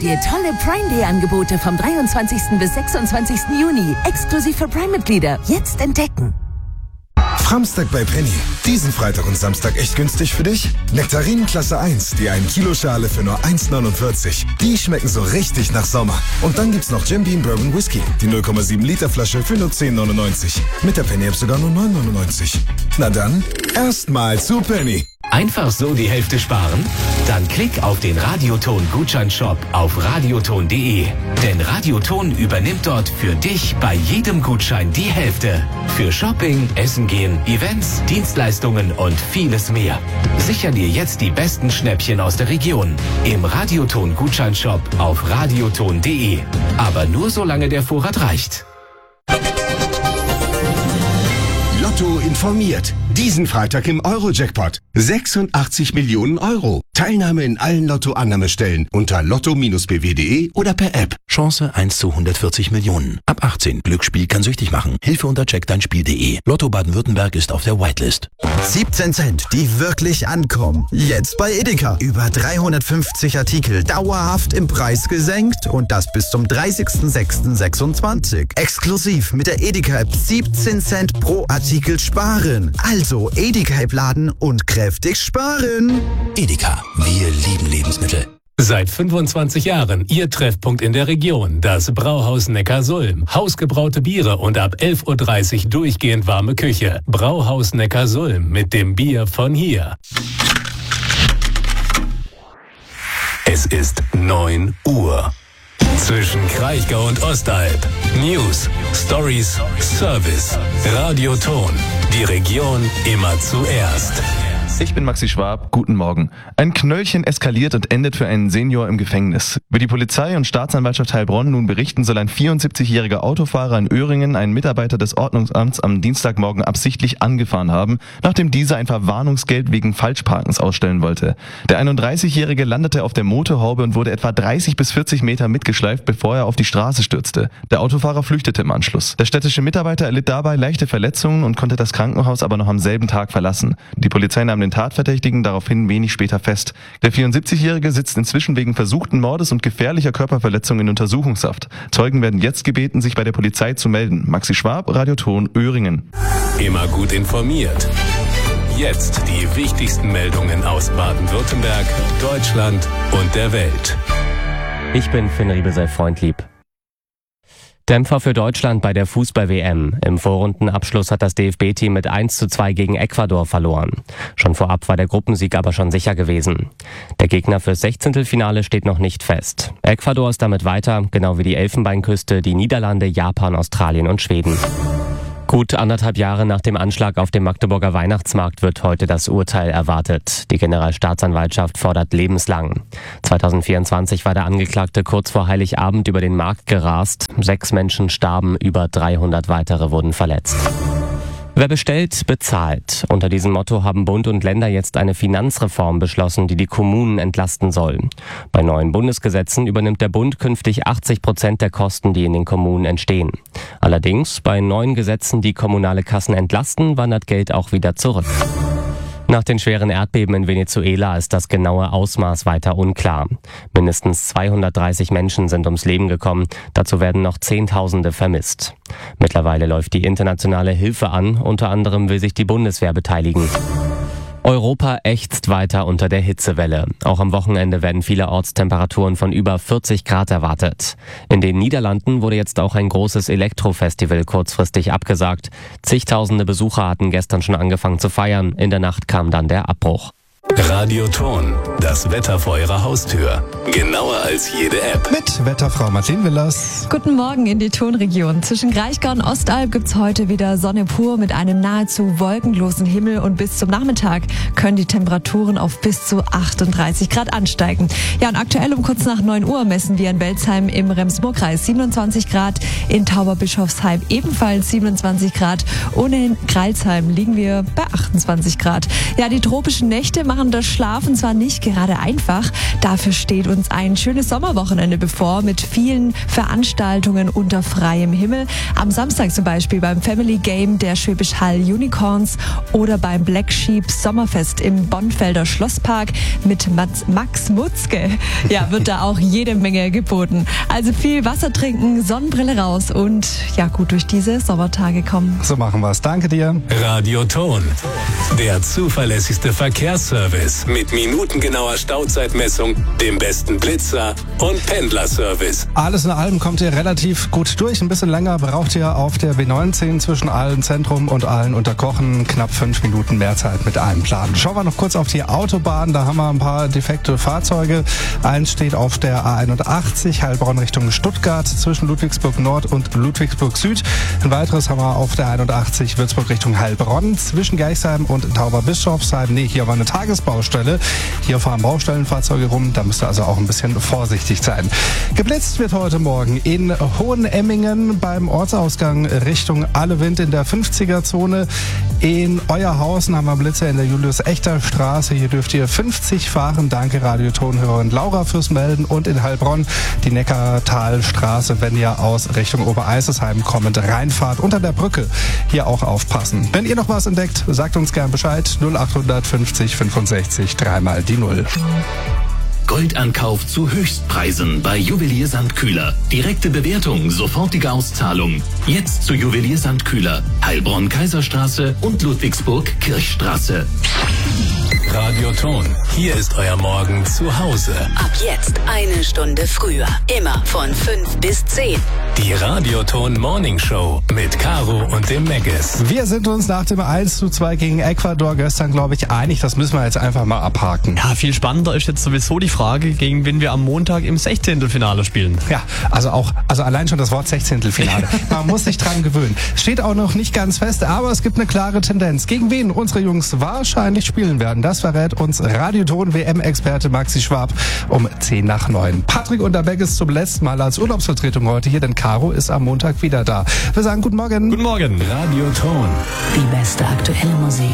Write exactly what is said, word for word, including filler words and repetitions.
dir tolle Prime Day Angebote vom dreiundzwanzigsten bis sechsundzwanzigsten Juni. Exklusiv für Prime-Mitglieder. Jetzt entdecken. Framstag bei Penny. Diesen Freitag und Samstag echt günstig für dich? Nektarinen Klasse eins, die ein Kilo Schale für nur eins neunundvierzig. Die schmecken so richtig nach Sommer. Und dann gibt's noch Jim Beam Bourbon Whisky, die null Komma sieben Liter Flasche für nur zehn neunundneunzig. Mit der Penny App sogar nur neun neunundneunzig. Na dann, erstmal zu Penny. Einfach so die Hälfte sparen? Dann klick auf den Radioton-Gutscheinshop auf radioton punkt de. Denn Radioton übernimmt dort für dich bei jedem Gutschein die Hälfte. Für Shopping, Essen gehen, Events, Dienstleistungen und vieles mehr. Sicher dir jetzt die besten Schnäppchen aus der Region. Im Radioton-Gutscheinshop auf radioton punkt de. Aber nur solange der Vorrat reicht. Lotto informiert. Diesen Freitag im Euro-Jackpot. sechsundachtzig Millionen Euro. Teilnahme in allen Lotto-Annahmestellen unter lotto Bindestrich b w punkt de oder per App. Chance eins zu hundertvierzig Millionen. Ab achtzehn. Glücksspiel kann süchtig machen. Hilfe unter check dein spiel punkt de. Lotto Baden-Württemberg ist auf der Whitelist. siebzehn Cent, die wirklich ankommen. Jetzt bei Edeka. Über dreihundertfünfzig Artikel dauerhaft im Preis gesenkt und das bis zum dreißigsten sechsten sechsundzwanzig. Exklusiv mit der Edeka-App siebzehn Cent pro Artikel sparen. Also Edeka-App laden und kräftig sparen. Edeka, wir lieben Lebensmittel. Seit fünfundzwanzig Jahren Ihr Treffpunkt in der Region, das Brauhaus Neckarsulm. Hausgebraute Biere und ab elf Uhr dreißig durchgehend warme Küche. Brauhaus Neckarsulm mit dem Bier von hier. Es ist neun Uhr. Zwischen Kraichgau und Ostalb. News, Stories, Service. Radioton. Die Region immer zuerst. Ich bin Maxi Schwab, guten Morgen. Ein Knöllchen eskaliert und endet für einen Senior im Gefängnis. Wie die Polizei und Staatsanwaltschaft Heilbronn nun berichten, soll ein vierundsiebzigjähriger Autofahrer in Öhringen einen Mitarbeiter des Ordnungsamts am Dienstagmorgen absichtlich angefahren haben, nachdem dieser ein Verwarnungsgeld wegen Falschparkens ausstellen wollte. Der einunddreißigjährige landete auf der Motorhaube und wurde etwa dreißig bis vierzig Meter mitgeschleift, bevor er auf die Straße stürzte. Der Autofahrer flüchtete im Anschluss. Der städtische Mitarbeiter erlitt dabei leichte Verletzungen und konnte das Krankenhaus aber noch am selben Tag verlassen. Die Polizei nahm den Tatverdächtigen daraufhin wenig später fest. Der vierundsiebzigjährige sitzt inzwischen wegen versuchten Mordes und gefährlicher Körperverletzung in Untersuchungshaft. Zeugen werden jetzt gebeten, sich bei der Polizei zu melden. Maxi Schwab, Radioton Öhringen. Immer gut informiert. Jetzt die wichtigsten Meldungen aus Baden-Württemberg, Deutschland und der Welt. Ich bin Finn Riebe, sei freundlieb. Dämpfer für Deutschland bei der Fußball-W M. Im Vorrundenabschluss hat das D F B-Team mit eins zu zwei gegen Ecuador verloren. Schon vorab war der Gruppensieg aber schon sicher gewesen. Der Gegner fürs Sechzehntelfinale steht noch nicht fest. Ecuador ist damit weiter, genau wie die Elfenbeinküste, die Niederlande, Japan, Australien und Schweden. Gut anderthalb Jahre nach dem Anschlag auf dem Magdeburger Weihnachtsmarkt wird heute das Urteil erwartet. Die Generalstaatsanwaltschaft fordert lebenslang. zweitausendvierundzwanzig war der Angeklagte kurz vor Heiligabend über den Markt gerast. Sechs Menschen starben, über dreihundert weitere wurden verletzt. Wer bestellt, bezahlt. Unter diesem Motto haben Bund und Länder jetzt eine Finanzreform beschlossen, die die Kommunen entlasten soll. Bei neuen Bundesgesetzen übernimmt der Bund künftig achtzig Prozent der Kosten, die in den Kommunen entstehen. Allerdings, bei neuen Gesetzen, die kommunale Kassen entlasten, wandert Geld auch wieder zurück. Nach den schweren Erdbeben in Venezuela ist das genaue Ausmaß weiter unklar. Mindestens zweihundertdreißig Menschen sind ums Leben gekommen. Dazu werden noch Zehntausende vermisst. Mittlerweile läuft die internationale Hilfe an. Unter anderem will sich die Bundeswehr beteiligen. Europa ächzt weiter unter der Hitzewelle. Auch am Wochenende werden vielerorts Temperaturen von über vierzig Grad erwartet. In den Niederlanden wurde jetzt auch ein großes Elektrofestival kurzfristig abgesagt. Zigtausende Besucher hatten gestern schon angefangen zu feiern. In der Nacht kam dann der Abbruch. Radioton, das Wetter vor Ihrer Haustür. Genauer als jede App. Mit Wetterfrau Martin Willers. Guten Morgen in die Tonregion. Zwischen Kraichgau und Ostalb gibt's heute wieder Sonne pur mit einem nahezu wolkenlosen Himmel und bis zum Nachmittag können die Temperaturen auf bis zu achtunddreißig Grad ansteigen. Ja, und aktuell um kurz nach neun Uhr messen wir in Belzheim im Rems-Murr-Kreis siebenundzwanzig Grad, in Tauberbischofsheim ebenfalls siebenundzwanzig Grad und in Crailsheim liegen wir bei achtundzwanzig Grad. Ja, die tropischen Nächte machen das Schlafen zwar nicht gerade einfach, dafür steht uns ein schönes Sommerwochenende bevor mit vielen Veranstaltungen unter freiem Himmel. Am Samstag zum Beispiel beim Family Game der Schwäbisch Hall Unicorns oder beim Black Sheep Sommerfest im Bonfelder Schlosspark mit Max, Max Mutzke. Ja, wird da auch jede Menge geboten. Also viel Wasser trinken, Sonnenbrille raus und ja gut durch diese Sommertage kommen. So machen wir's. Danke dir. Radioton. Der zuverlässigste Verkehrsservice mit minutengenauer Stauzeitmessung, dem besten Blitzer und Pendlerservice. Alles in allem kommt ihr relativ gut durch. Ein bisschen länger braucht ihr auf der B neunzehn zwischen Aalen Zentrum und Aalen Unterkochen. Knapp fünf Minuten mehr Zeit mit einem Plan. Schauen wir noch kurz auf die Autobahn. Da haben wir ein paar defekte Fahrzeuge. Eins steht auf der A einundachtzig, Heilbronn Richtung Stuttgart zwischen Ludwigsburg Nord und Ludwigsburg Süd. Ein weiteres haben wir auf der einundachtzig Würzburg Richtung Heilbronn zwischen Geichsheim und Tauberbischofsheim. Nee, hier war eine Tagesbaustelle. Hier fahren Baustellenfahrzeuge rum. Da müsst ihr also auch ein bisschen vorsichtig sein. Geblitzt wird heute Morgen in Hohenemmingen beim Ortsausgang Richtung Allewind in der fünfziger-Zone. In Euerhausen haben wir Blitze in der Julius-Echter-Straße. Hier dürft ihr fünfzig fahren. Danke Radiotonhörerin Laura fürs Melden. Und in Heilbronn die Neckartalstraße, wenn ihr aus Richtung Obereisesheim kommend reinfahrt. Unter der Brücke hier auch aufpassen. Wenn ihr noch was entdeckt, sagt uns gern Bescheid. null acht fünfzig fünfundsechzig dreimal die Null. Goldankauf zu Höchstpreisen bei Juwelier Sandkühler. Direkte Bewertung, sofortige Auszahlung. Jetzt zu Juwelier Sandkühler. Heilbronn Kaiserstraße und Ludwigsburg Kirchstraße. Radioton. Hier ist euer Morgen zu Hause. Ab jetzt eine Stunde früher. Immer von fünf bis zehn. Die Radioton Morning Show mit Caro und dem Meggis. Wir sind uns nach dem eins zu zwei gegen Ecuador gestern, glaube ich, einig. Das müssen wir jetzt einfach mal abhaken. Ja, viel spannender ist jetzt sowieso die Frage, gegen wen wir am Montag im Sechzehntelfinale spielen. Ja, also auch, also allein schon das Wort Sechzehntelfinale. Man muss sich dran gewöhnen. Steht auch noch nicht ganz fest, aber es gibt eine klare Tendenz. Gegen wen unsere Jungs wahrscheinlich spielen werden, das verrät uns Radioton-W M-Experte Maxi Schwab um zehn nach neun. Patrick und der Beck ist zum letzten Mal als Urlaubsvertretung heute hier, denn Caro ist am Montag wieder da. Wir sagen guten Morgen. Guten Morgen. Radioton. Die beste aktuelle Musik.